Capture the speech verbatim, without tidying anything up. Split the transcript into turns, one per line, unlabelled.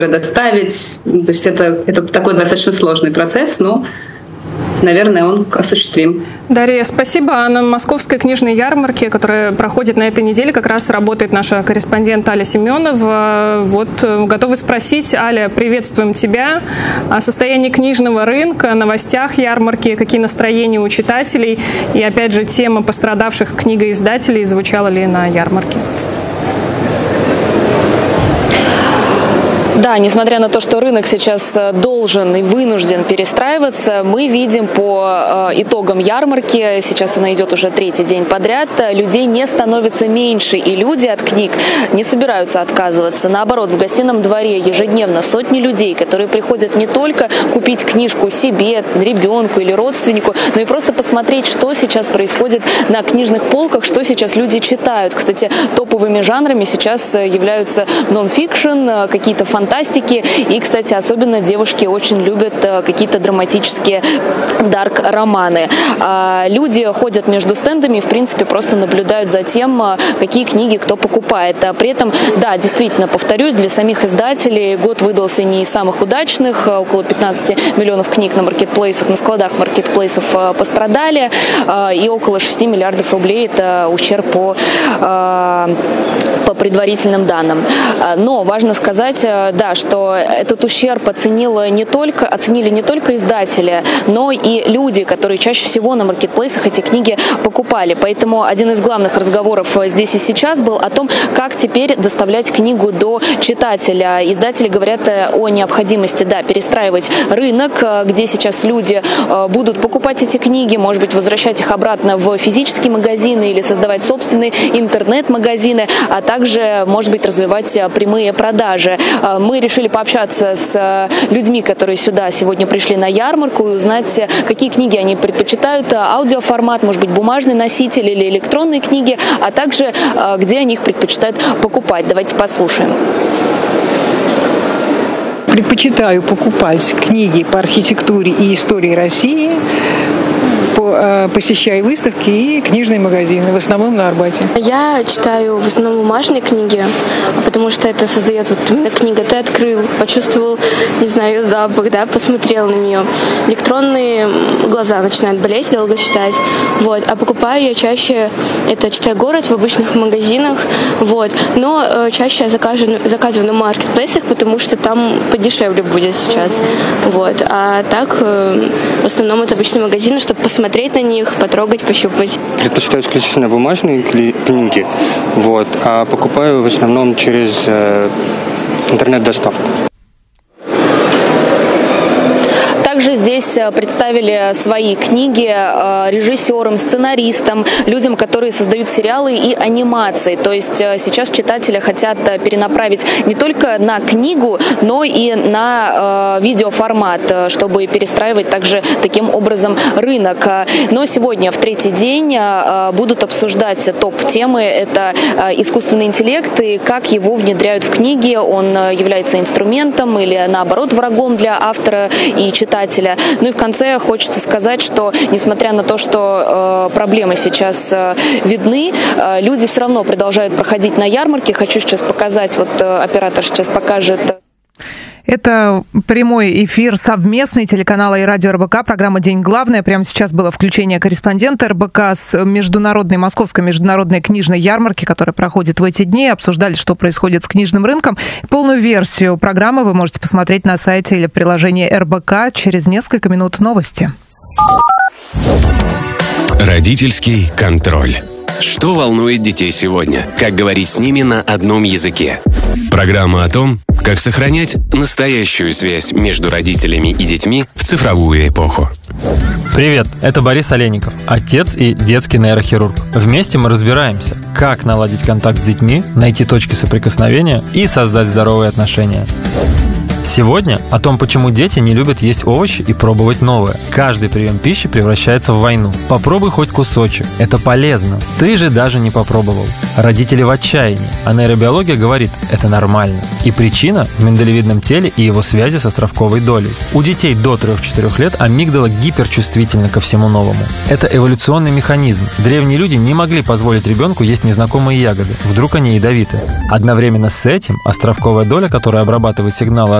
доставить. То есть это, это такой достаточно сложный процесс, но, наверное, он осуществим.
Дарья, спасибо. На Московской книжной ярмарке, которая проходит на этой неделе, как раз работает наша корреспондент Аля Семенова. Вот готовы спросить, Аля, приветствуем тебя о состоянии книжного рынка, новостях ярмарки, какие настроения у читателей и, опять же, тема пострадавших книгоиздателей звучала ли на ярмарке?
Да, несмотря на то, что рынок сейчас должен и вынужден перестраиваться, мы видим по итогам ярмарки, сейчас она идет уже третий день подряд, людей не становится меньше, и люди от книг не собираются отказываться. Наоборот, в гостином дворе ежедневно сотни людей, которые приходят не только купить книжку себе, ребенку или родственнику, но и просто посмотреть, что сейчас происходит на книжных полках, что сейчас люди читают. Кстати, топовыми жанрами сейчас являются нон-фикшн, какие-то фантастики. И, кстати, особенно девушки очень любят какие-то драматические дарк-романы. Люди ходят между стендами и, в принципе, просто наблюдают за тем, какие книги кто покупает. При этом, да, действительно, повторюсь, для самих издателей год выдался не из самых удачных. Около пятнадцати миллионов книг на маркетплейсах, на складах маркетплейсов пострадали. И около шести миллиардов рублей – это ущерб по, по предварительным данным. Но важно сказать, да, что этот ущерб оценили не только, оценили не только издатели, но и люди, которые чаще всего на маркетплейсах эти книги покупали. Поэтому один из главных разговоров здесь и сейчас был о том, как теперь доставлять книгу до читателя. Издатели говорят о необходимости, да, перестраивать рынок, где сейчас люди будут покупать эти книги, может быть, возвращать их обратно в физические магазины или создавать собственные интернет-магазины, а также, может быть, развивать прямые продажи. Мы решили пообщаться с людьми, которые сюда сегодня пришли на ярмарку, и узнать, какие книги они предпочитают, аудиоформат, может быть, бумажный носитель или электронные книги, а также где они их предпочитают покупать. Давайте послушаем.
Предпочитаю покупать книги по архитектуре и истории России, посещаю выставки и книжные магазины, в основном на Арбате.
Я читаю в основном бумажные книги, потому что это создает вот именно книга. Ты открыл, почувствовал, не знаю, запах, да, посмотрел на нее. Электронные глаза начинают болеть, долго читать. Вот. А покупаю я чаще, это «Читай город» в обычных магазинах. Вот. Но э, чаще я заказываю, заказываю на маркетплейсах, потому что там подешевле будет сейчас. Вот. А так, э, в основном это обычные магазины, чтобы посмотреть на них, потрогать, пощупать.
Предпочитаю исключительно бумажные книги, вот, а покупаю в основном через э, интернет-доставку.
Также здесь представили свои книги режиссерам, сценаристам, людям, которые создают сериалы и анимации. То есть сейчас читатели хотят перенаправить не только на книгу, но и на видеоформат, чтобы перестраивать также таким образом рынок. Но сегодня, в третий день, будут обсуждать топ-темы. Это искусственный интеллект и как его внедряют в книги. Он является инструментом или, наоборот, врагом для автора и читателя. Ну и в конце хочется сказать, что несмотря на то, что э, проблемы сейчас э, видны, э, люди все равно продолжают проходить на ярмарке. Хочу сейчас показать, вот э, оператор сейчас покажет.
Это прямой эфир совместный телеканала и радио эр бэ ка, программа «День главное». Прямо сейчас было включение корреспондента эр бэ ка с международной, Московской международной книжной ярмарки, которая проходит в эти дни. Обсуждали, что происходит с книжным рынком. Полную версию программы вы можете посмотреть на сайте или в приложении эр бэ ка. Через несколько минут новости.
Родительский контроль. Что волнует детей сегодня? Как говорить с ними на одном языке? Программа о том, как сохранять настоящую связь между родителями и детьми в цифровую эпоху.
Привет, это Борис Олейников, отец и детский нейрохирург. Вместе мы разбираемся, как наладить контакт с детьми, найти точки соприкосновения и создать здоровые отношения. Сегодня о том, почему дети не любят есть овощи и пробовать новое. Каждый прием пищи превращается в войну. Попробуй хоть кусочек. Это полезно. Ты же даже не попробовал. Родители в отчаянии. А нейробиология говорит, это нормально. И причина в миндалевидном теле и его связи с островковой долей. У детей до трёх-четырёх лет амигдала гиперчувствительна ко всему новому. Это эволюционный механизм. Древние люди не могли позволить ребенку есть незнакомые ягоды. Вдруг они ядовиты. Одновременно с этим островковая доля, которая обрабатывает сигналы